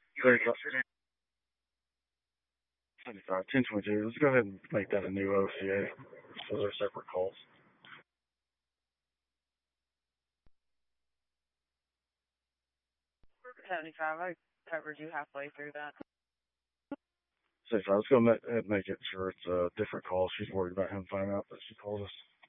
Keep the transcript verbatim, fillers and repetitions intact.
thirty-five, seventy-five, ten twenty-two. Let's go ahead and make that a new O C A. So they're separate calls. seventy-five, I covered you halfway through that. seventy-five, let's go ahead and make it sure it's a different call. She's worried about him finding out that she called us.